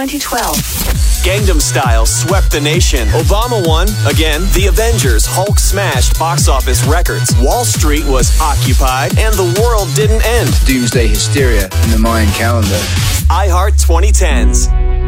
2012. Gangnam Style swept the nation. Obama won. Again, The Avengers, Hulk smashed box office records. Wall Street was occupied, and the world didn't end. Doomsday hysteria in the Mayan calendar. iHeart 2010s.